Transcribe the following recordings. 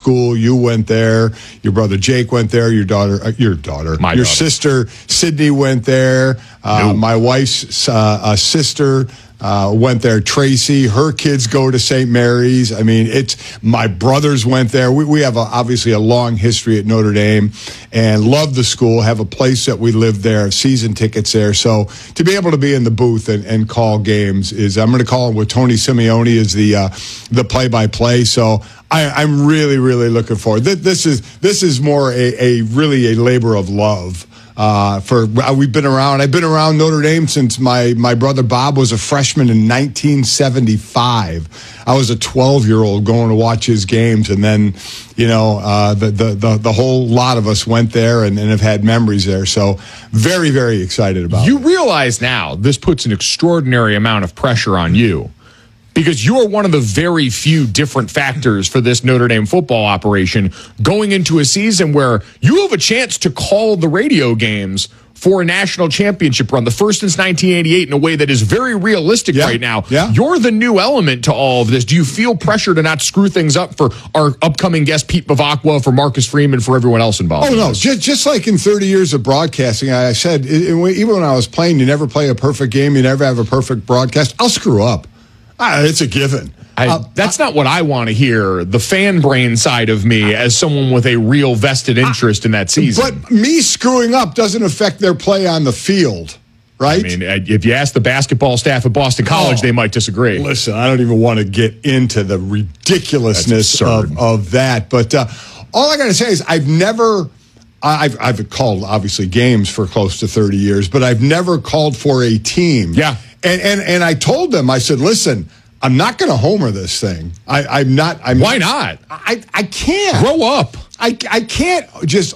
school. You went there. Your brother Jake went there. Your sister Sydney went there. My wife's sister went there. Tracy, her kids go to St. Mary's. I mean, my brothers went there. We have obviously a long history at Notre Dame and love the school, have a place that we live there, season tickets there. So to be able to be in the booth and call games I'm going to call it with Tony Simeone as the play-by-play. So I'm really, really looking forward. This is more really a labor of love. We've been around. I've been around Notre Dame since my brother Bob was a freshman in 1975. I was a 12-year-old going to watch his games, and then the whole lot of us went there and have had memories there. So very, very excited about it. You realize now this puts an extraordinary amount of pressure on you, because you are one of the very few different factors for this Notre Dame football operation going into a season where you have a chance to call the radio games for a national championship run, the first since 1988, in a way that is very realistic right now. Yeah. You're the new element to all of this. Do you feel pressure to not screw things up for our upcoming guest, Pete Bavacqua, for Marcus Freeman, for everyone else involved? Oh, no. Just like in 30 years of broadcasting, I said, even when I was playing, you never play a perfect game. You never have a perfect broadcast. I'll screw up. It's a given. That's not what I want to hear, the fan brain side of me, as someone with a real vested interest in that season. But me screwing up doesn't affect their play on the field, right? I mean, if you ask the basketball staff at Boston College, they might disagree. Listen, I don't even want to get into the ridiculousness of that. But all I got to say is I've called, obviously, games for close to 30 years, but I've never called for a team. Yeah. And I told them, I said, listen, I'm not going to homer this thing. I'm not. Why not? I can't. Grow up. I can't just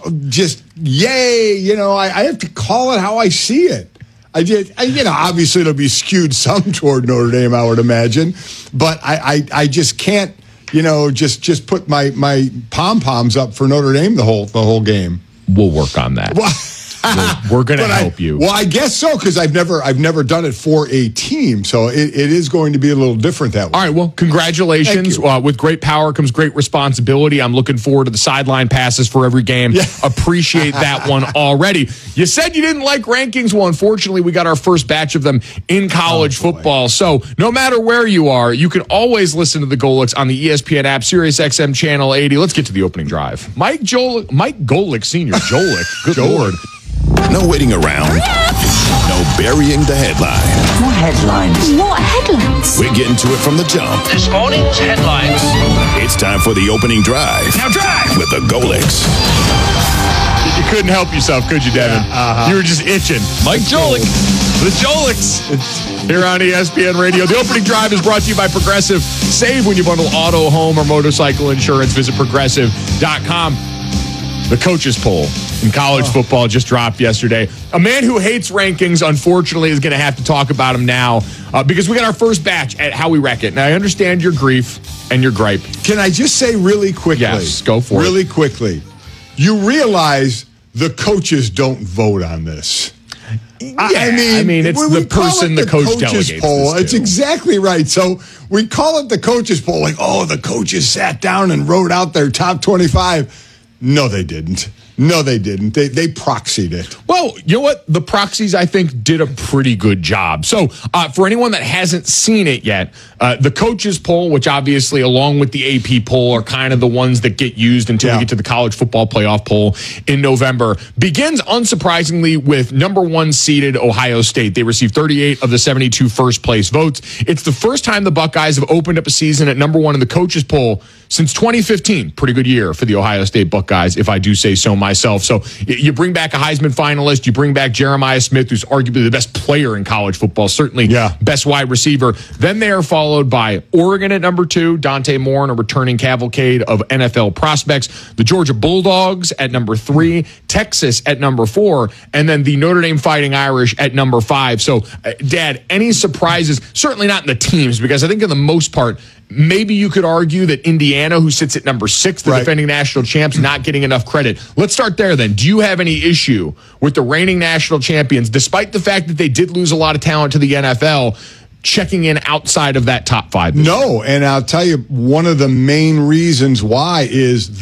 yay. I have to call it how I see it. Obviously it'll be skewed some toward Notre Dame, I would imagine, but I just can't, just put my pom-poms up for Notre Dame the whole game. We'll work on that. We're going to help you. Well, I guess so, because I've never done it for a team, so it is going to be a little different that way. All right, well, congratulations. With great power comes great responsibility. I'm looking forward to the sideline passes for every game. Yeah. Appreciate that one already. You said you didn't like rankings. Well, unfortunately, we got our first batch of them in college football. So no matter where you are, you can always listen to the Golics on the ESPN app, SiriusXM Channel 80. Let's get to the opening drive. Mike Golic Sr. Jolick. Good Lord. No waiting around. No burying the headline. What headlines? What headlines? We're getting to it from the jump. This morning's headlines. It's time for the opening drive. Now drive! With the Golics. You couldn't help yourself, could you, Devin? You were just itching. Mike Jolick. The Jolics. Here on ESPN Radio. The opening drive is brought to you by Progressive. Save when you bundle auto, home, or motorcycle insurance. Visit Progressive.com. The coaches poll in college football just dropped yesterday. A man who hates rankings, unfortunately, is going to have to talk about them now because we got our first batch at How We Wreck It. Now, I understand your grief and your gripe. Can I just say really quickly? Yes, go for it. Really quickly. You realize the coaches don't vote on this. Yeah, I mean, it's the person the coach delegates poll. This to. It's exactly right. So we call it the coaches poll, like, the coaches sat down and wrote out their top 25. No, they didn't. They proxied it. Well, you know what? The proxies, I think, did a pretty good job. So for anyone that hasn't seen it yet, the coaches poll, which obviously along with the AP poll are kind of the ones that get used until we get to the college football playoff poll in November, begins unsurprisingly with number 1 seeded Ohio State. They received 38 of the 72 first place votes. It's the first time the Buckeyes have opened up a season at number 1 in the coaches poll since 2015. Pretty good year for the Ohio State Buckeyes, if I do say so myself. So you bring back a Heisman finalist, you bring back Jeremiah Smith, who's arguably the best player in college football, certainly best wide receiver. Then they are followed by Oregon at number 2, Dante Moore, and a returning cavalcade of NFL prospects. The Georgia Bulldogs at number 3, Texas at number 4, and then the Notre Dame Fighting Irish at number 5. So, Dad, any surprises? Certainly not in the teams, because I think for the most part, maybe you could argue that Indiana, who sits at number 6, the defending national champs, not getting enough credit. Let's start there then. Do you have any issue with the reigning national champions, despite the fact that they did lose a lot of talent to the NFL, checking in outside of that top 5? No, and I'll tell you, one of the main reasons why is